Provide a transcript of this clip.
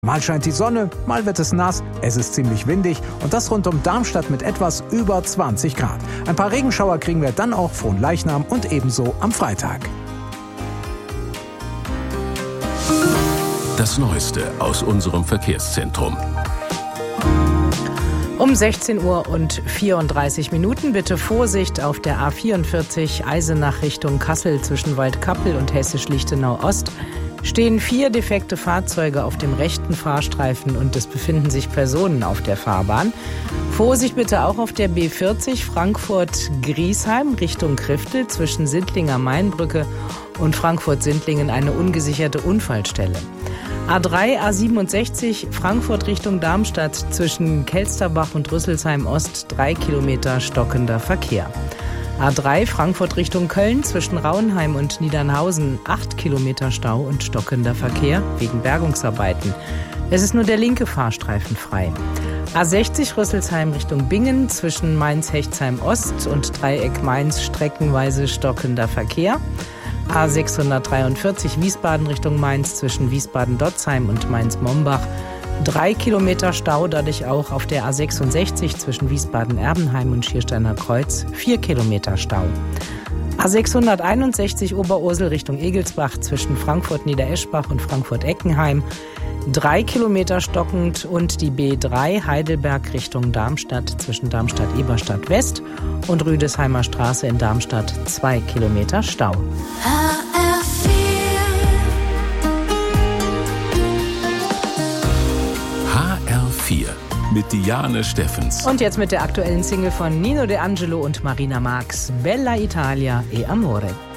Mal scheint die Sonne, mal wird es nass, es ist ziemlich windig und das rund um Darmstadt mit etwas über 20 Grad. Ein paar Regenschauer kriegen wir dann auch Fronleichnam und ebenso am Freitag. Das Neueste aus unserem Verkehrszentrum. Um 16:34 Uhr. Bitte Vorsicht auf der A44 Eisenach Richtung Kassel zwischen Waldkappel und Hessisch-Lichtenau Ost. Stehen 4 defekte Fahrzeuge auf dem rechten Fahrstreifen und es befinden sich Personen auf der Fahrbahn. Vorsicht bitte auch auf der B40 Frankfurt-Griesheim Richtung Kriftel zwischen Sindlinger-Mainbrücke und Frankfurt-Sindlingen eine ungesicherte Unfallstelle. A3, A67 Frankfurt Richtung Darmstadt zwischen Kelsterbach und Rüsselsheim Ost 3 Kilometer stockender Verkehr. A3 Frankfurt Richtung Köln zwischen Rauenheim und Niedernhausen 8 Kilometer Stau und stockender Verkehr wegen Bergungsarbeiten. Es ist nur der linke Fahrstreifen frei. A60 Rüsselsheim Richtung Bingen zwischen Mainz-Hechtsheim Ost und Dreieck Mainz streckenweise stockender Verkehr. A643 Wiesbaden Richtung Mainz zwischen Wiesbaden-Dotzheim und Mainz-Mombach 3 Kilometer Stau, dadurch auch auf der A66 zwischen Wiesbaden-Erbenheim und Schiersteiner Kreuz 4 Kilometer Stau. A661 Oberursel Richtung Egelsbach zwischen Frankfurt-Niedereschbach und Frankfurt-Eckenheim 3 Kilometer stockend und die B3 Heidelberg Richtung Darmstadt zwischen Darmstadt-Eberstadt West und Rüdesheimer Straße in Darmstadt 2 Kilometer Stau. HR4 mit Diane Steffens. Und jetzt mit der aktuellen Single von Nino De Angelo und Marina Marx, Bella Italia e Amore.